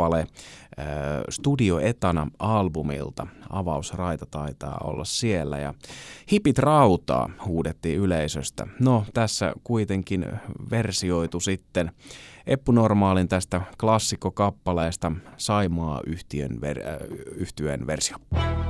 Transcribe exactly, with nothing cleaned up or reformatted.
kappale Studio Etana-albumilta. Avausraita taitaa olla siellä ja hipit rautaa huudettiin yleisöstä. No tässä kuitenkin versioitu sitten Eppu Normaalin tästä klassikkokappaleesta Saimaa yhtiön ver- yhtyeen versio.